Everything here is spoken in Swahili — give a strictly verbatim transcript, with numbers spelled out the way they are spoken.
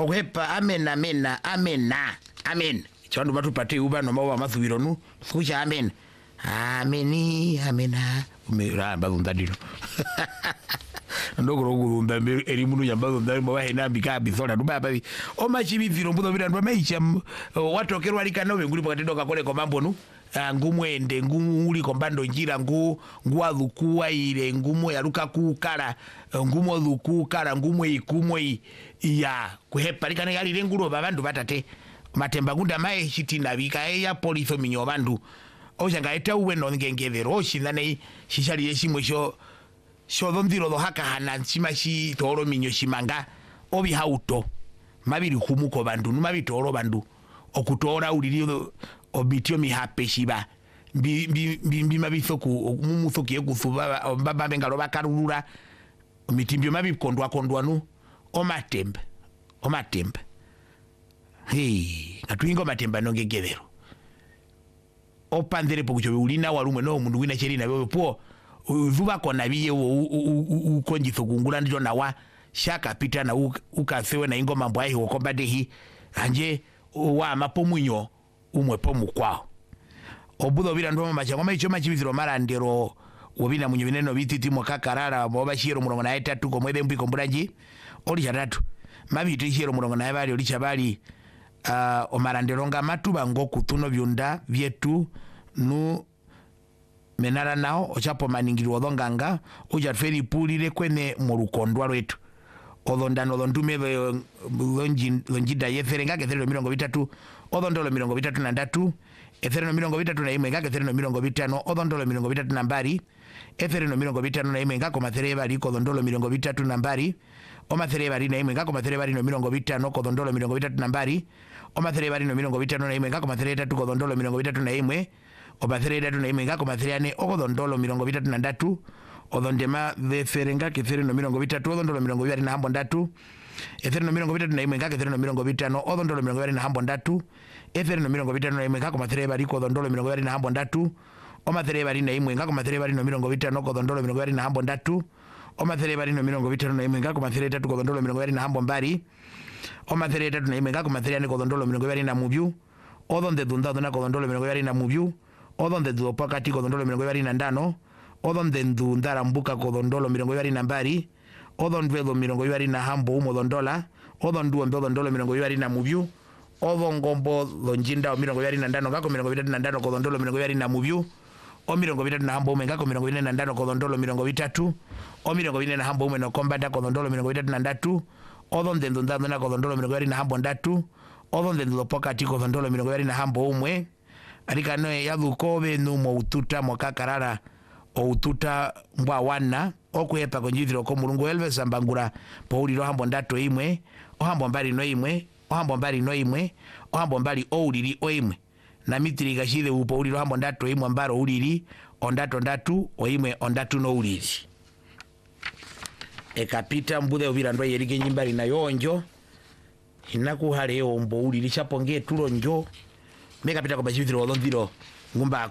okuhepa amen amen amen amen chandu batu pate uba no mawa mathubiro nu kucha amen ameni amena umira bazundadiro ndogoro gurunda eri munu yambazo ndari mwa hena bika bizona ndubaba o machibiziro mbuzo bira ndwa maicha watokerwa alikana wenguli pakatendo kakole ko mambo nu ngumwende ngumuli kombando njira ngu ngwadhukuwa ile ngumo yaruka kukala ngumo dhukukala ngumo ikumwe ya kuhepa alikana yali lengulo babandu batate matemba gunda mae shitina bika ya polifo minyo bandu oshanga eta uwe no ngengevero oshindane shishali yeshimwe sho sho dondiro do haka hana nchima shi toro minyo shimanga obi hauto mabiri kumuko bandu numabi toro bandu okutora ulilio obitio mi hape shiba mbi mbi mbi mabithoku mumuthoki ekuthuba baba bengalo bakarulura mitimbyo mabi kondwa kondwa nu omatembe omatembe hey ngatuingo matemba nongegevero opandere pokucho ulina walumwe no mundu wina cherina byo po vuba kona biye ukonjitho kungula ndijo nawa shaka pita na ukafewe na ingoma mbwahi wokombade hi anje wa mapomunyo umwe pomu kwao obudo bira ndo mama changoma icho machibiziro marandero wobina munyo bineno bititi mokakarara boba shiro murongo na etatu ko mwede mbiko mburanji oli chatatu mabito shiro murongo na bali oli chabali uh, omarandero nga matuba ngoku tuno byunda vyetu nu menara nao ochapo maningiri wodonganga uja feri pulire kwene morukondwa lwetu odondano dondume lonji lonjida yeferenga ketero mirongo bitatu odondolo mirongo bitatu na ndatu ethereno mirongo bitatu na imwe nga ketero mirongo bitano odondolo mirongo bitatu na mbari ethereno mirongo bitano na imwe nga komathereba liko odondolo mirongo bitatu na mbari omathereba rina imwe nga komathereba rino mirongo bitano kodondolo mirongo bitatu na mbari omathereba rino mirongo bitano na imwe nga komathereba tatu kodondolo mirongo bitatu na imwe omathereba tatu na imwe nga komatherane okodondolo mirongo bitatu na ndatu odondema veferenga kethereno mirongo bitatu odondolo mirongo bitatu na hambo ndatu ethereno mirongo bitatu na imwe nga kethereno mirongo bitano odondolo mirongo bitatu na hambo ndatu ethereno mirongo bitano na imwe nga komathereba liko odondolo mirongo bitatu na hambo ndatu omathereba rina imwe nga komathereba rino mirongo bitano kodondolo mirongo bitatu na hambo ndatu omathereba rino mirongo bitano na imwe nga komathereba tatu kodondolo mirongo bitatu na hambo mbari omathereba tatu na imwe nga komathereba kodondolo mirongo bitatu na mubyu odonde dunda dona kodondolo mirongo bitatu na mubyu odonde dopakati kodondolo mirongo bitatu na ndano odonde ndundara mbuka kodondolo mirongo bitatu na mbari odondwedo mirongo bitatu na hambo umo dondola odonduo mbe odondolo mirongo bitatu na mubyu odongombo lonjinda mirongo bitatu na ndano ngako mirongo bitatu na ndano kodondolo mirongo bitatu na mubyu o mirongo bitatu na hambo ume ngako mirongo bitatu na ndano kodondolo mirongo bitatu o mirongo bitatu na hambo ume no kombanda kodondolo mirongo bitatu na ndatu odonde ndundando na kodondolo mirongo bitatu na hambo ndatu odonde ndopokati kodondolo mirongo bitatu na hambo umwe alika no yadukobe numo ututa mokakarara o ututa mbwa wana okuhepa konjithiro ko mulungu elve sambangura pouliro hambo ndato imwe o hambo mbali no imwe o hambo mbali no imwe o hambo mbali ouliri o imwe na mitiri gashide upouliro hambo ndato imwe mbaro uliri ondato ndatu o imwe ondatu no uliri ekapita mbude ubira ndo yerike nyimbali na yonjo hinaku hale ombo uliri chaponge tulonjo mekapita ko bachithiro odondiro ngumba